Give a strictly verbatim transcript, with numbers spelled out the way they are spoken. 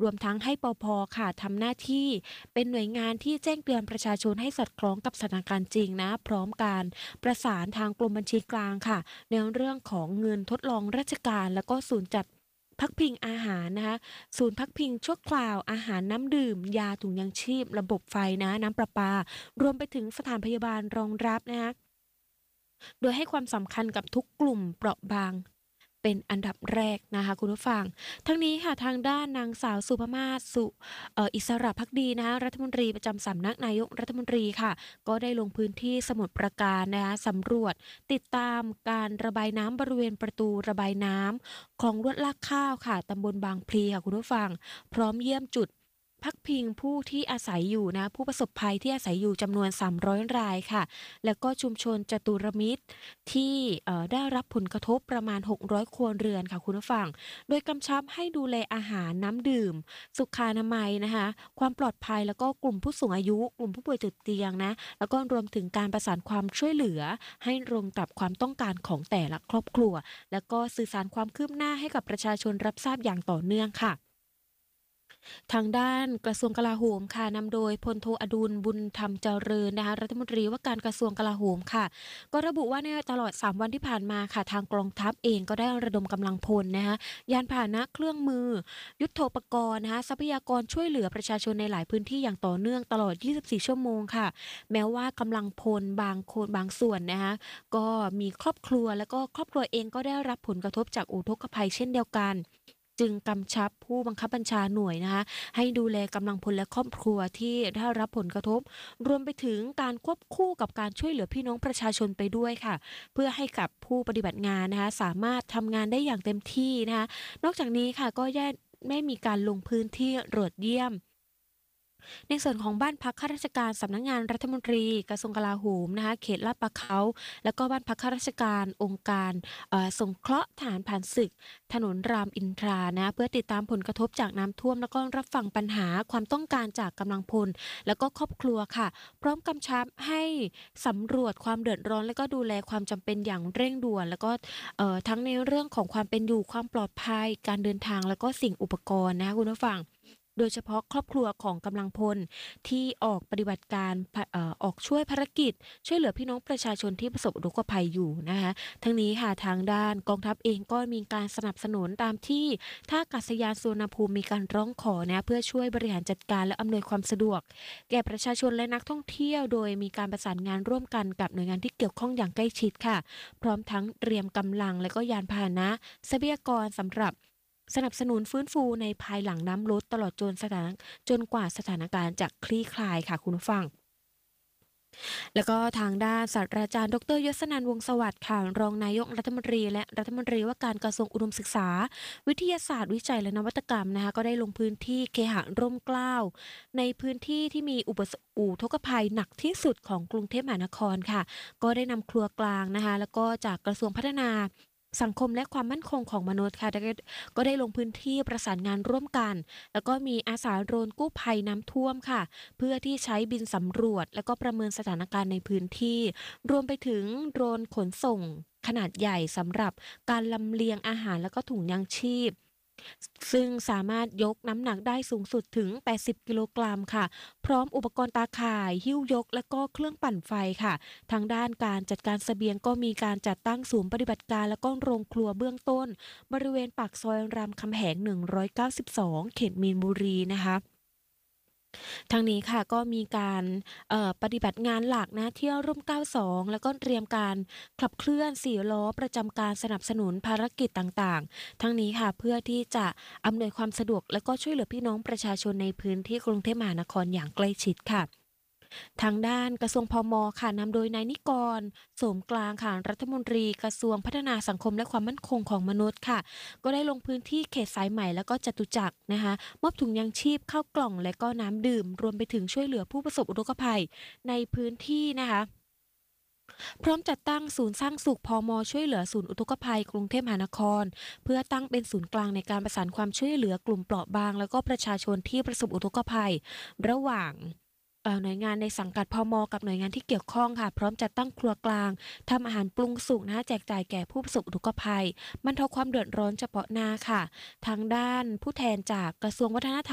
รวมทั้งให้ปภค่ะทำหน้าที่เป็นหน่วยงานที่แจ้งเตือนประชาชนให้สอดคล้องกับสถานการณ์จริงนะพร้อมการประสานทางกรมบัญชีกลางค่ะในเรื่องของเงินทดลองราชการแล้วก็ศูนย์จัดพักพิงอาหารนะคะศูนย์พักพิงชั่วคราวอาหารน้ำดื่มยาถุงยางชีพระบบไฟนะน้ำประปารวมไปถึงสถานพยาบาลรองรับนะคะโดยให้ความสำคัญกับทุกกลุ่มเปราะบางเป็นอันดับแรกนะคะคุณผู้ฟังทั้งนี้ค่ะทางด้านนางสาวสุภมาศสุเอ่ออิสระภักดีนะคะรัฐมนตรีประจำสำนักนายกรัฐมนตรีค่ะก็ได้ลงพื้นที่สมุทรปราการนะคะสำรวจติดตามการระบายน้ำบริเวณประตูระบายน้ำคลองลวดลากข้าวค่ะตำบลบางพลีค่ะคุณผู้ฟังพร้อมเยี่ยมจุดพักพิงผู้ที่อาศัยอยู่นะผู้ประสบภัยที่อาศัยอยู่จำนวนสามร้อยรายค่ะแล้วก็ชุมชนจตุรมิตร ที่เอ่อได้รับผลกระทบประมาณหกร้อยครัวเรือนค่ะคุณผู้ฟังโดยกำชับให้ดูแลอาหารน้ำดื่มสุขอนามัยนะคะความปลอดภัยแล้วก็กลุ่มผู้สูงอายุกลุ่มผู้ป่วยติดเตียงนะแล้วก็รวมถึงการประสานความช่วยเหลือให้ตรงกับความต้องการของแต่ละครอบครัวแล้วก็สื่อสารความคืบหน้าให้กับประชาชนรับทราบอย่างต่อเนื่องค่ะ ทางด้านกระทรวงกลาโหมค่ะนำโดยพลโทอดุลบุญธรรมเจริญนะคะรัฐมนตรีว่าการกระทรวงกลาโหมค่ะก็ระบุว่าในตลอดสามวันที่ผ่านมาค่ะทางกองทัพเองก็ได้ระดมกำลังพลนะคะยานพาหนะเครื่องมือยุทโธปกรณ์นะคะทรัพยากรช่วยเหลือประชาชนในหลายพื้นที่อย่างต่อเนื่องตลอดยี่สิบสี่ชั่วโมงค่ะแม้ว่ากำลังพลบางคนบางส่วนนะคะก็มีครอบครัวแล้วก็ครอบครัวเองก็ได้รับผลกระทบจากอุทกภัยเช่นเดียวกันจึงกำชับผู้บังคับบัญชาหน่วยนะคะให้ดูแลกำลังพลและครอบครัวที่ได้รับผลกระทบรวมไปถึงการควบคู่กับการช่วยเหลือพี่น้องประชาชนไปด้วยค่ะเพื่อให้กับผู้ปฏิบัติงานนะคะสามารถทำงานได้อย่างเต็มที่นะคะนอกจากนี้ค่ะก็แยกไม่มีการลงพื้นที่ตรวจเยี่ยม ในส่วนของบ้านพักข้าราชการสำนักงานรัฐมนตรีกระทรวงกลาโหมนะคะเขตลาดปลาเขาแล้วก็บ้านพักข้าราชการองค์การเอ่อสงเคราะห์ทหารผ่านศึกถนนรามอินทรานะเพื่อติดตามผลกระทบจากน้ำท่วมแล้วก็รับฟังปัญหาความต้องการจากกำลังพลแล้วก็ครอบครัวค่ะพร้อมกำชับให้สำรวจความเดือดร้อนและก็ดูแลความจำเป็นอย่างเร่งด่วนแล้วก็เอ่อทั้งในเรื่องของความเป็นอยู่ความปลอดภัยการเดินทางแล้วก็สิ่งอุปกรณ์นะคะคุณผู้ฟัง โดยเฉพาะครอบครัวของกำลังพลที่ออกปฏิบัติการพะเอ่อออกช่วยภารกิจช่วยเหลือพี่น้องประชาชนที่ประสบอุทกภัยอยู่นะคะทั้งนี้ค่ะทางด้านกองทัพเองก็มีการสนับสนุนตามที่ท่าอากาศยานสุวรรณภูมิมีการร้องขอนะเพื่อช่วยบริหารจัดการและอำนวยความสะดวกแก่ประชาชนและนักท่องเที่ยวโดยมีการประสานงานร่วมกันกับหน่วยงานที่เกี่ยวข้องอย่างใกล้ชิดค่ะพร้อมทั้งเตรียมกำลังและก็ยานพาหนะทรัพยากรสำหรับสนับสนุนฟื้นฟูในภายหลังน้ำลดตลอดจนสถานจนกว่าสถานการณ์จะคลี่คลายค่ะคุณผู้ฟัง แล้วก็ทางด้านศาสตราจารย์ดรยศนันท์วงศ์สวัสดิ์ค่ะรองนายกรัฐมนตรีและรัฐมนตรีว่าการกระทรวงอุดมศึกษาวิทยาศาสตร์วิจัยและนวัตกรรมนะคะก็ได้ลงพื้นที่เคหะร่มเกล้าในพื้นที่ที่มีอุปสอุทกภัยหนักที่สุดของกรุงเทพมหานครค่ะก็ได้นำครัวกลางนะคะแล้วก็จากกระทรวงพัฒนาสังคมและความมั่นคงของมนุษย์ค่ะได้ก็ได้ลงพื้นที่ประสานงานร่วมกันแล้วก็มีอาสาโดรนกู้ภัยน้ำท่วมค่ะ เพื่อที่ใช้บินสำรวจและก็ประเมินสถานการณ์ในพื้นที่รวมไปถึงโดรนขนส่งขนาดใหญ่สำหรับการลำเลียงอาหารและก็ถุงยางชีพซึ่งสามารถยกน้ำหนักได้สูงสุดถึงแปดสิบกิโลกรัมค่ะพร้อมอุปกรณ์ตาข่ายหิ้วยกและก็เครื่องปั่นไฟค่ะทางด้านการจัดการเสบียงก็มีการจัดตั้งศูนย์ปฏิบัติการและก็โรงครัวเบื้องต้นบริเวณปากซอยรามคำแหงหนึ่งร้อยเก้าสิบสองเขตมีนบุรีนะคะ ทางนี้ค่ะก็มีการเอ่อปฏิบัติงานหลักนะเที่ยวร่มเก้าสิบสองแล้วก็เตรียมการขับเคลื่อนสี่ล้อประจำการสนับสนุนภารกิจต่างๆทั้งนี้ค่ะเพื่อที่จะอำนวยความสะดวกและก็ช่วยเหลือพี่น้องประชาชนในพื้นที่กรุงเทพมหานครอย่างใกล้ชิดค่ะทางด้านกระทรวงพมค่ะนำโดยนายนิกรโสมกลางค่ะรัฐมนตรีกระทรวงพัฒนาสังคมและความมั่นคงของมนุษย์ค่ะก็ได้ลงพื้นที่เขตสายใหม่แล้วก็จตุจักรนะคะ มอบถุงยางชีพข้าวกล่องและก็น้ำดื่มรวมไปถึงช่วยเหลือผู้ประสบอุทกภัยในพื้นที่นะคะพร้อมจัดตั้งศูนย์สร้างสุขพมช่วยเหลือศูนย์อุทกภัยกรุงเทพมหานครเพื่อตั้งเป็นศูนย์กลางในการประสานความช่วยเหลือกลุ่มเปราะบางแล้วก็ประชาชนที่ประสบอุทกภัยระหว่างเอ่อหน่วยงานในสังกัดพมกับหน่วยงานที่เกี่ยวข้องค่ะพร้อมจัดตั้งครัวกลางทำอาหารปรุงสุกนะคะแจกจ่ายแก่ผู้ประสบอุทกภัยบรรเทาความเดือดร้อนเฉพาะหน้าค่ะทางด้านผู้แทนจากกระทรวงวัฒนธรรม